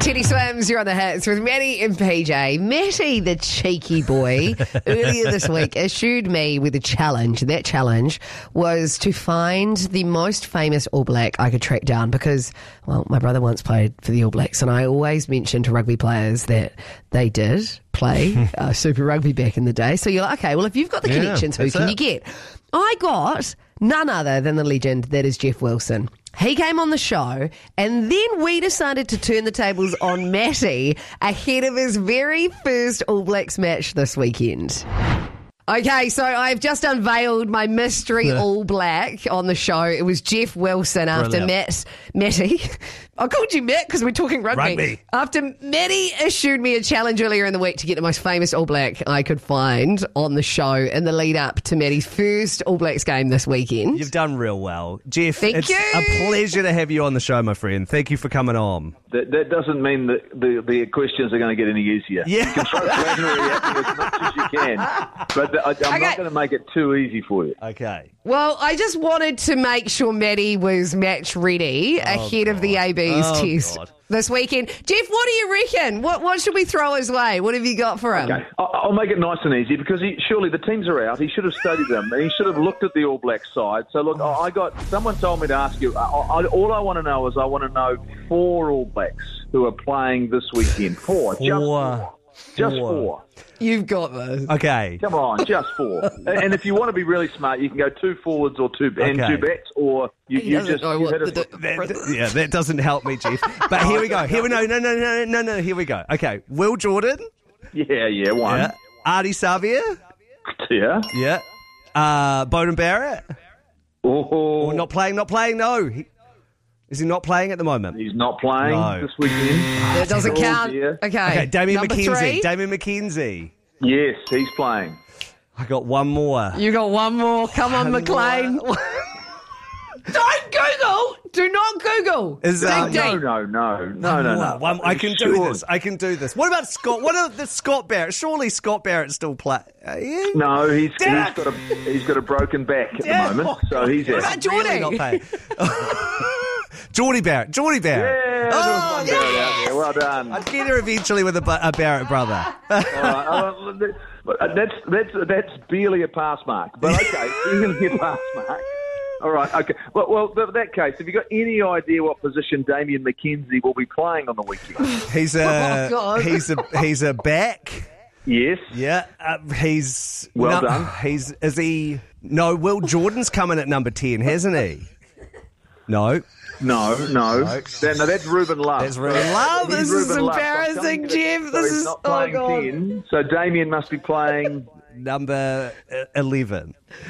Teddy Swims, you're on the hits with Matty and PJ. Matty, the cheeky boy, earlier this week issued me with a challenge. That challenge was to find the most famous All Black I could track down because, well, my brother once played for the All Blacks and I always mention to rugby players that they did play Super Rugby back in the day. So you're like, okay, well, if you've got the connections, who can you get? I got none other than the legend that is Jeff Wilson. He came on the show and then we decided to turn the tables on Matty ahead of his very first All Blacks match this weekend. Okay, so I've just unveiled my mystery All Black on the show. It was Jeff Wilson after Matty. I called you Matt because we're talking rugby. After Matty issued me a challenge earlier in the week to get the most famous All Black I could find on the show in the lead up to Matty's first All Blacks game this weekend. You've done real well. Jeff, Thank you. A pleasure to have you on the show, my friend. Thank you for coming on. That doesn't mean that the questions are going to get any easier. Yeah. You can throw flattery at me as much as you can, but I'm not going to make it too easy for you. Okay. Well, I just wanted to make sure Matty was match ready ahead of the AB's test this weekend. Jeff, what do you reckon? What should we throw his way? What have you got for him? Okay. I'll make it nice and easy because surely the teams are out. He should have studied them. He should have looked at the All Black side. So, look, someone told me to ask you, all I want to know is I want to know 4 All Blacks who are playing this weekend. 4. Just 4. You've got this. Okay. Come on, just 4. And if you want to be really smart, you can go 2 forwards or 2 backs, or you just hit it. That doesn't help me, Jeff. But here we go. No. Here we go. Okay. Will Jordan. Yeah, 1. Yeah. Artie Savia. Yeah. Yeah. Bowden Barrett. Oh, not playing. No. Is he not playing at the moment? He's not playing this weekend. That doesn't count. Dear. Okay. Damien Number McKenzie. 3. Damien McKenzie. Yes, he's playing. I got one more. You got one more. Come on, McLean. Don't Google. Do not Google. Is Dig deep. No. I can do this. What about Scott? What about the Scott Barrett? Surely Scott Barrett still play. No, he's got a broken back at the moment, so he's out. What about Geordie? Really not playing. Geordie Barrett. Yeah, there was one Barrett out there. Well done. I'd get her eventually with a Barrett brother. All right. That's barely a pass mark, but okay, you're going to get a pass mark. All right, okay. Well, in that case, have you got any idea what position Damien McKenzie will be playing on the weekend? He's a back. Yes. Yeah. He's done. Will Jordan's coming at number 10, hasn't he? No. That's Ruben Love. This is embarrassing, Jeff. This is not playing 10. So Damien must be playing number 11.